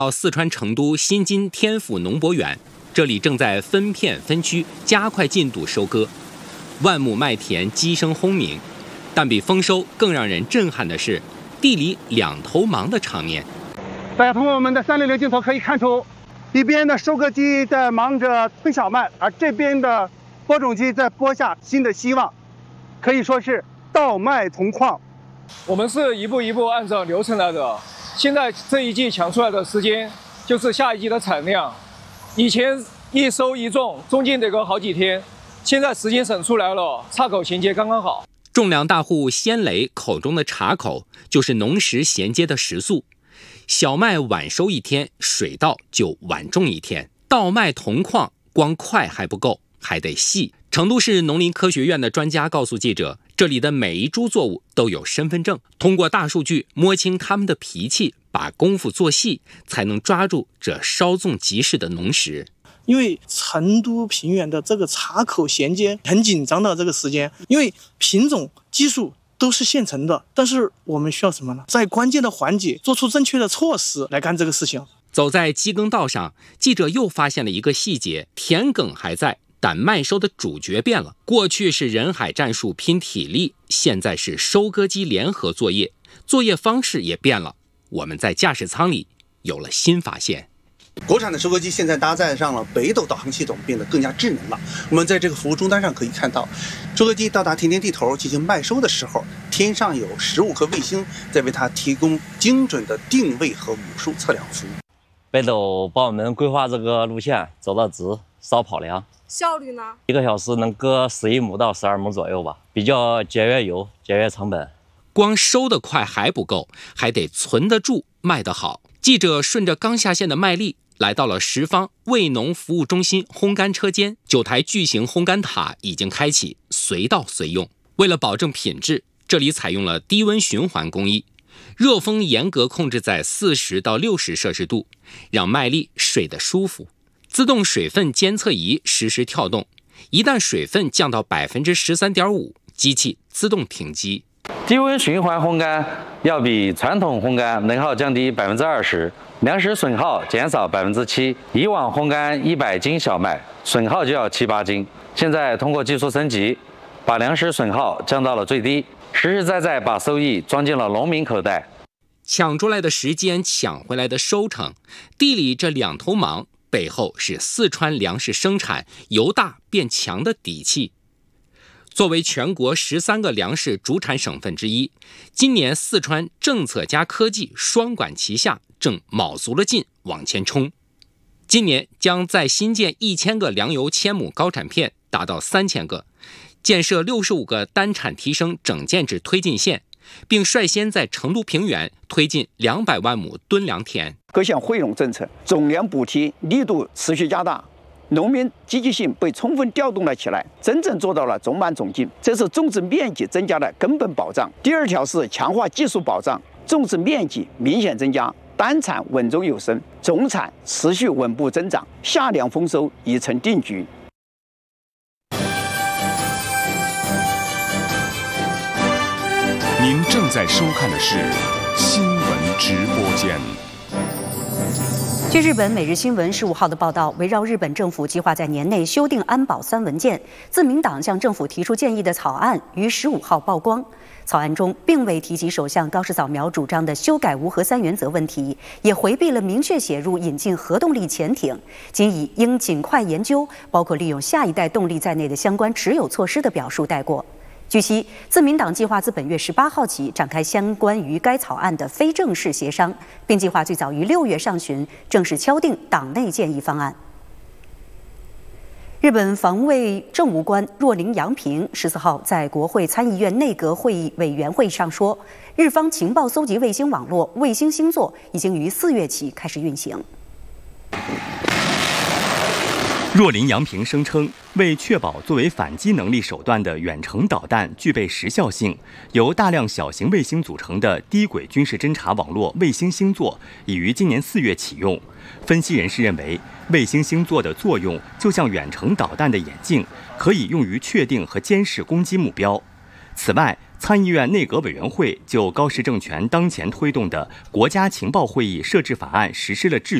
到四川成都新津天府农博园，这里正在分片分区加快进度收割，万亩麦田鸡声轰鸣。但比丰收更让人震撼的是，地里两头忙的场面。 大家通过我们的360镜头可以看出，一边的收割机在忙着推小麦，而这边的播种机在播下新的希望，可以说是稻麦同框。 我们是一步一步按照流程来的。现在这一季抢出来的时间，就是下一季的产量。以前一收一种，中间得隔好几天，现在时间省出来了，岔口衔接刚刚好。 种粮大户先雷口中的岔口，就是农时衔接的时速。小麦晚收一天，水稻就晚种一天。稻麦同框，光快还不够，还得细。成都市农林科学院的专家告诉记者，这里的每一株作物都有身份证，通过大数据摸清它们的脾气，把功夫做细，才能抓住这稍纵即逝的农时。 因为成都平原的这个岔口衔接很紧张的这个时间，因为品种技术都是现成的，但是我们需要什么呢？在关键的环节做出正确的措施来干这个事情。 走在机耕道上，记者又发现了一个细节，田埂还在，但麦收的主角变了。过去是人海战术拼体力，现在是收割机联合作业，作业方式也变了。我们在驾驶舱里有了新发现。 国产的收割机现在搭载上了北斗导航系统，变得更加智能了。我们在这个服务终端上可以看到，收割机到达田间地头进行麦收的时候，天上有15颗卫星在为它提供精准的定位和武术测量服务。 北斗帮我们规划这个路线，走到直，少跑粮。 效率呢？1 个小时能割11亩到12亩左右吧，比较节约油，节约成本。 光收得快还不够，还得存得住，卖得好。记者顺着刚下线的麦粒，来到了什邡味农服务中心烘干车间，9台巨型烘干塔已经开启，随到随用。为了保证品质，这里采用了低温循环工艺，热风严格控制在40到60摄氏度，让麦粒睡得舒服。自动水分监测仪实时跳动，一旦水分降到 13.5%， 机器自动停机。 低温循环烘干要比传统烘干能耗降低 20%， 粮食损耗减少 7%。 以往烘干100斤小麦，损耗就要7、8斤。现在通过技术升级，把粮食损耗降到了最低，实实在在把收益装进了农民口袋。 抢出来的时间，抢回来的收成，地里这两头忙，背后是四川粮食生产由大变强的底气。作为全国13个粮食主产省份之一，今年四川政策加科技双管齐下，正卯足了劲往前冲。今年将再新建1000个粮油千亩高产片，达到3000个，建设65个单产提升整建制推进线，并率先在成都平原推进200万亩吨良田。 各项惠农政策、种粮补贴力度持续加大，农民积极性被充分调动了起来，真正做到了种满种进，这是种植面积增加的根本保障。第二条是强化技术保障，种植面积明显增加，单产稳中有升，总产持续稳步增长，夏粮丰收已成定局。 您正在收看的是新闻直播间。 据日本每日新闻15号的报道，围绕日本政府计划在年内修订安保3文件，自民党向政府提出建议的草案于15号曝光。草案中并未提及首相高市早苗主张的修改无核3原则问题，也回避了明确写入引进核动力潜艇，仅以应尽快研究包括利用下一代动力在内的相关持有措施的表述带过。据悉，自民党计划自本月18号起展开相关于该草案的非正式协商，并计划最早于6月上旬正式敲定党内建议方案。日本防卫政务官若林洋平14号在国会参议院内阁会议委员会上说，日方情报搜集卫星网络卫星星座已经于4月起开始运行。 若林洋平声称，为确保作为反击能力手段的远程导弹具备时效性，由大量小型卫星组成的低轨军事侦察网络卫星星座已于今年4月启用。分析人士认为，卫星星座的作用就像远程导弹的眼镜，可以用于确定和监视攻击目标。此外， 参议院内阁委员会就高市政权当前推动的国家情报会议设置法案实施了秩序